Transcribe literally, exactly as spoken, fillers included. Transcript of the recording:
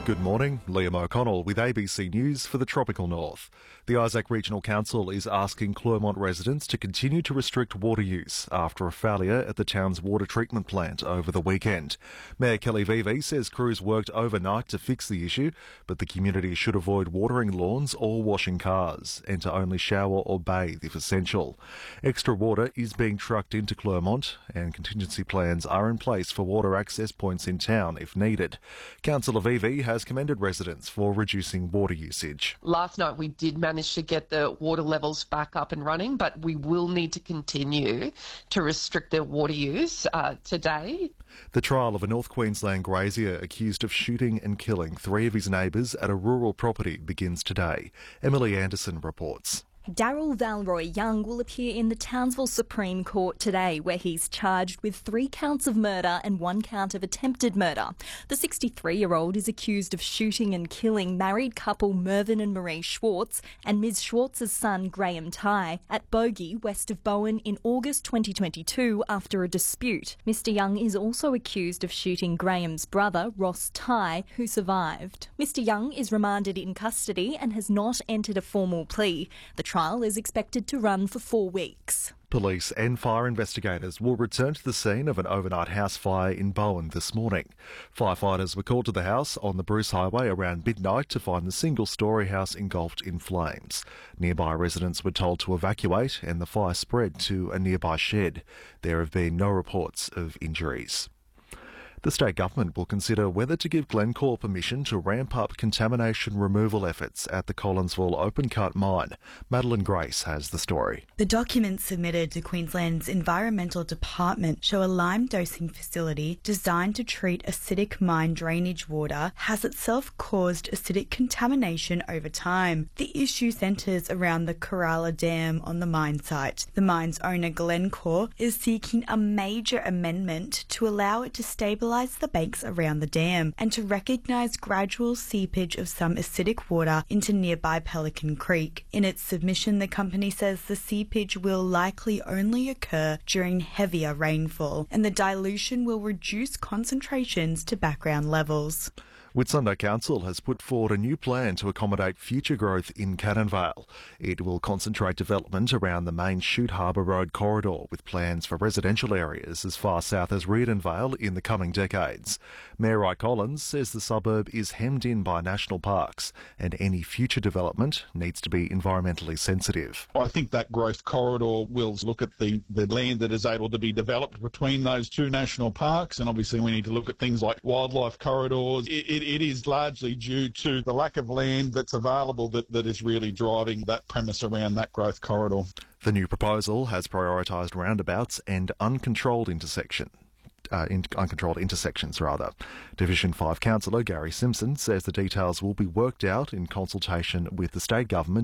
Good morning, Liam O'Connell with A B C News for the Tropical North. The Isaac Regional Council is asking Clermont residents to continue to restrict water use after a failure at the town's water treatment plant over the weekend. Mayor Kelly Vivi says crews worked overnight to fix the issue, but the community should avoid watering lawns or washing cars and to only shower or bathe if essential. Extra water is being trucked into Clermont and contingency plans are in place for water access points in town if needed. Councillor Vivi has commended residents for reducing water usage. Last night we did manage to get the water levels back up and running, but we will need to continue to restrict their water use uh, today. The trial of a North Queensland grazier accused of shooting and killing three of his neighbours at a rural property begins today. Emily Anderson reports. Daryl Valroy Young will appear in the Townsville Supreme Court today, where he's charged with three counts of murder and one count of attempted murder. The sixty-three-year-old is accused of shooting and killing married couple Mervyn and Marie Schwartz and Miz Schwartz's son Graham Tighe at Bogey, west of Bowen, in August twenty twenty-two after a dispute. Mister Young is also accused of shooting Graham's brother, Ross Tighe, who survived. Mister Young is remanded in custody and has not entered a formal plea. The trial is expected to run for four weeks. Police and fire investigators will return to the scene of an overnight house fire in Bowen this morning. Firefighters were called to the house on the Bruce Highway around midnight to find the single-storey house engulfed in flames. Nearby residents were told to evacuate and the fire spread to a nearby shed. There have been no reports of injuries. The state government will consider whether to give Glencore permission to ramp up contamination removal efforts at the Collinsville open-cut mine. Madeline Grace has the story. The documents submitted to Queensland's Environmental Department show a lime dosing facility designed to treat acidic mine drainage water has itself caused acidic contamination over time. The issue centres around the Kerala Dam on the mine site. The mine's owner, Glencore, is seeking a major amendment to allow it to stabilise the banks around the dam and to recognise gradual seepage of some acidic water into nearby Pelican Creek. In its submission, the company says the seepage will likely only occur during heavier rainfall and the dilution will reduce concentrations to background levels. Whitsunday Council has put forward a new plan to accommodate future growth in Cannon Vale. It will concentrate development around the main Shute Harbour Road corridor with plans for residential areas as far south as Reardon Vale in the coming decades. Mayor Ike Collins says the suburb is hemmed in by national parks and any future development needs to be environmentally sensitive. I think that growth corridor will look at the, the land that is able to be developed between those two national parks, and obviously we need to look at things like wildlife corridors. It, it, It is largely due to the lack of land that's available that, that is really driving that premise around that growth corridor. The new proposal has prioritised roundabouts and uncontrolled intersection. Uh, in, uncontrolled intersections, rather. Division five Councillor Gary Simpson says the details will be worked out in consultation with the state government